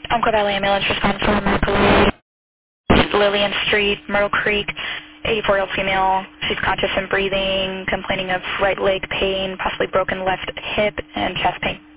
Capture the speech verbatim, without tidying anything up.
Umpqua Valley Ambulance respond for Marco Lillian Street, Myrtle Creek, eighty-four-year-old female. She's conscious and breathing, complaining of right leg pain, possibly broken left hip, and chest pain.